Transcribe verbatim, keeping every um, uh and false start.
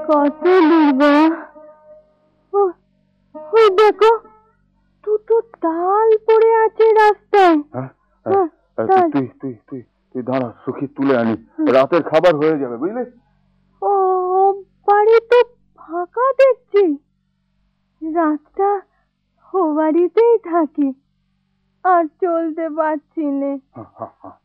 কত নিবা? ওই দেখো দুটো তাল পড়ে আছে রাস্তায়। তুই তুই তুই তুই দাঁড়া, সুখী তুলে আনি, রাতের খাবার হয়ে যাবে বুঝলি। ও বাড়ি তো ফাঁকা দেখছি, রাতটা ও বাড়িতেই থাকি, আর চলতে পারছি না।